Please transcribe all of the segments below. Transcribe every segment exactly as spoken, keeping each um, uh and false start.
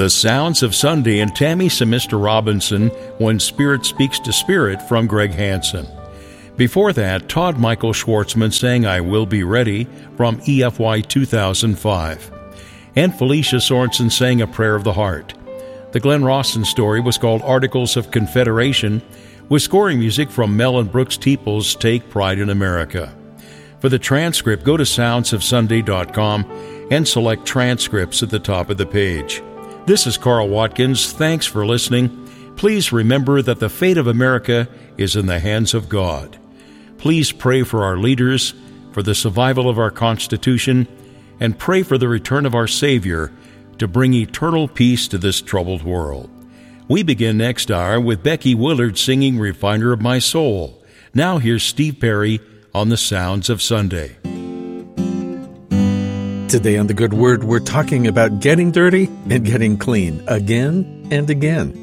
The Sounds of Sunday and Tammy Semister Robinson, When Spirit Speaks to Spirit from Greg Hansen. Before that, Todd Michael Schwartzman sang I Will Be Ready from E F Y two thousand five. And Felicia Sorensen sang A Prayer of the Heart. The Glenn Rawson story was called Articles of Confederation, with scoring music from Mel and Brooks Teeples' Take Pride in America. For the transcript, go to sounds of sunday dot com and select Transcripts at the top of the page. This is Carl Watkins. Thanks for listening. Please remember that the fate of America is in the hands of God. Please pray for our leaders, for the survival of our Constitution, and pray for the return of our Savior to bring eternal peace to this troubled world. We begin next hour with Becky Willard singing Refiner of My Soul. Now here's Steve Perry on the Sounds of Sunday. Today on The Good Word, we're talking about getting dirty and getting clean again and again.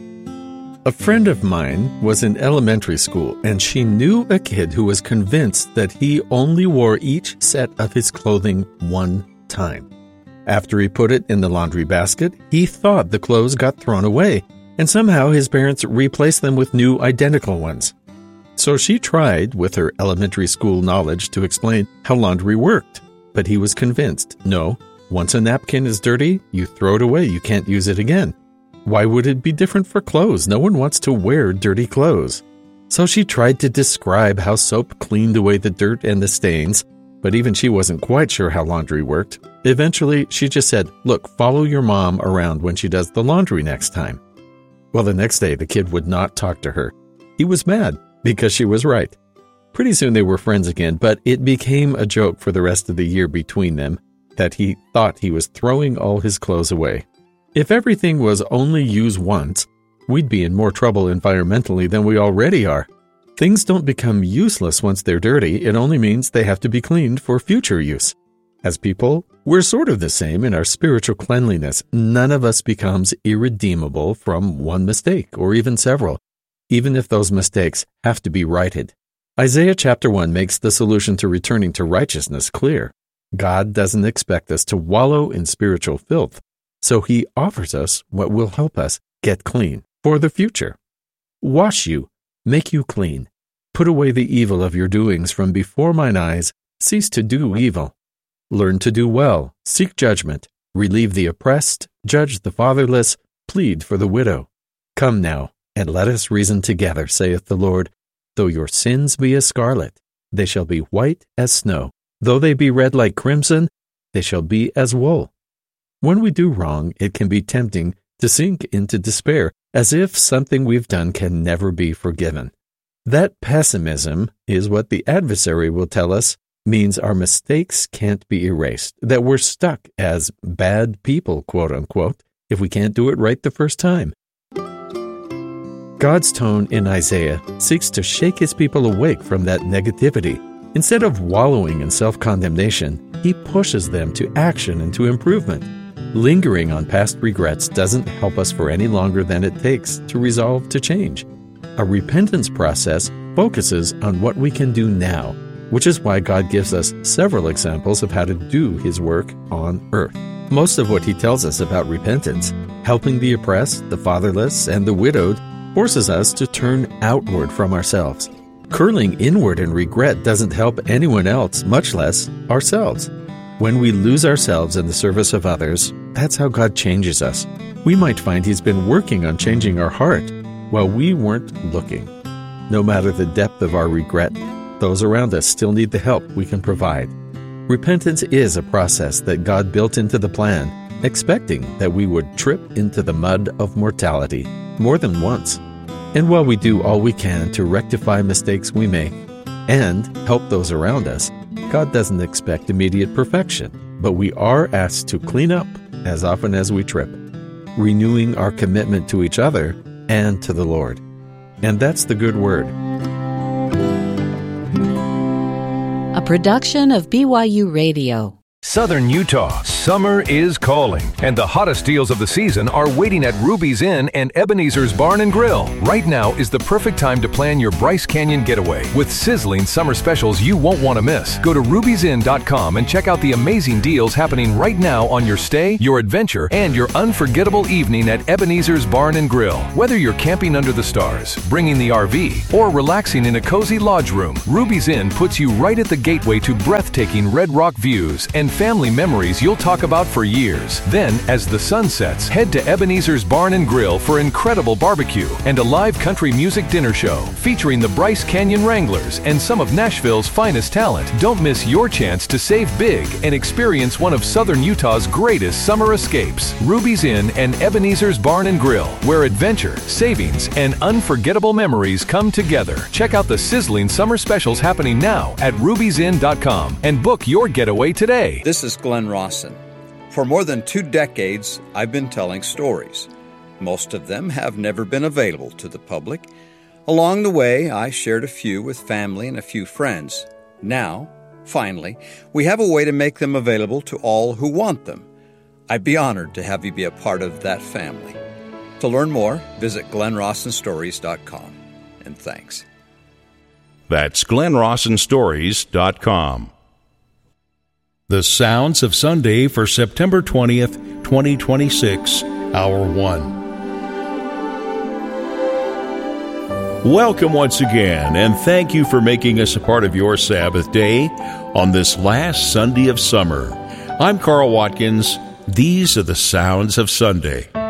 A friend of mine was in elementary school, and she knew a kid who was convinced that he only wore each set of his clothing one time. After he put it in the laundry basket, he thought the clothes got thrown away, and somehow his parents replaced them with new identical ones. So she tried, with her elementary school knowledge, to explain how laundry worked. But he was convinced, no, once a napkin is dirty, you throw it away, you can't use it again. Why would it be different for clothes? No one wants to wear dirty clothes. So she tried to describe how soap cleaned away the dirt and the stains, but even she wasn't quite sure how laundry worked. Eventually, she just said, look, follow your mom around when she does the laundry next time. Well, the next day, the kid would not talk to her. He was mad because she was right. Pretty soon they were friends again, but it became a joke for the rest of the year between them that he thought he was throwing all his clothes away. If everything was only used once, we'd be in more trouble environmentally than we already are. Things don't become useless once they're dirty. It only means they have to be cleaned for future use. As people, we're sort of the same in our spiritual cleanliness. None of us becomes irredeemable from one mistake or even several, even if those mistakes have to be righted. Isaiah chapter one makes the solution to returning to righteousness clear. God doesn't expect us to wallow in spiritual filth, so he offers us what will help us get clean for the future. Wash you, make you clean. Put away the evil of your doings from before mine eyes. Cease to do evil. Learn to do well, seek judgment, relieve the oppressed, judge the fatherless, plead for the widow. Come now, and let us reason together, saith the Lord. Though your sins be as scarlet, they shall be white as snow. Though they be red like crimson, they shall be as wool. When we do wrong, it can be tempting to sink into despair, as if something we've done can never be forgiven. That pessimism is what the adversary will tell us means our mistakes can't be erased, that we're stuck as bad people, quote unquote, if we can't do it right the first time. God's tone in Isaiah seeks to shake his people awake from that negativity. Instead of wallowing in self-condemnation, he pushes them to action and to improvement. Lingering on past regrets doesn't help us for any longer than it takes to resolve to change. A repentance process focuses on what we can do now, which is why God gives us several examples of how to do his work on earth. Most of what he tells us about repentance, helping the oppressed, the fatherless, and the widowed, forces us to turn outward from ourselves. Curling inward in regret doesn't help anyone else, much less ourselves. When we lose ourselves in the service of others, that's how God changes us. We might find he's been working on changing our heart while we weren't looking. No matter the depth of our regret, those around us still need the help we can provide. Repentance is a process that God built into the plan, expecting that we would trip into the mud of mortality more than once. And while we do all we can to rectify mistakes we make and help those around us, God doesn't expect immediate perfection, but we are asked to clean up as often as we trip, renewing our commitment to each other and to the Lord. And that's the good word. A production of B Y U Radio. Southern Utah Summer is calling, and the hottest deals of the season are waiting at Ruby's Inn and Ebenezer's Barn and Grill. Right now is the perfect time to plan your Bryce Canyon getaway with sizzling summer specials you won't want to miss. Go to rubies inn dot com and check out the amazing deals happening right now on your stay, your adventure, and your unforgettable evening at Ebenezer's Barn and Grill. Whether you're camping under the stars, bringing the R V, or relaxing in a cozy lodge room, Ruby's Inn puts you right at the gateway to breathtaking Red Rock views and family memories you'll talk about for years. Then, as the sun sets, head to Ebenezer's Barn and Grill for incredible barbecue and a live country music dinner show featuring the Bryce Canyon Wranglers and some of Nashville's finest talent. Don't miss your chance to save big and experience one of Southern Utah's greatest summer escapes. Ruby's Inn and Ebenezer's Barn and Grill, where adventure, savings, and unforgettable memories come together. Check out the sizzling summer specials happening now at rubies inn dot com and book your getaway today. This is Glenn Rawson. For more than two decades, I've been telling stories. Most of them have never been available to the public. Along the way, I shared a few with family and a few friends. Now, finally, we have a way to make them available to all who want them. I'd be honored to have you be a part of that family. To learn more, visit glenn rawson stories dot com. And thanks. That's glenn rawson stories dot com. The Sounds of Sunday for September twentieth, twenty twenty-six, Hour one. Welcome once again, and thank you for making us a part of your Sabbath day on this last Sunday of summer. I'm Carl Watkins. These are the Sounds of Sunday.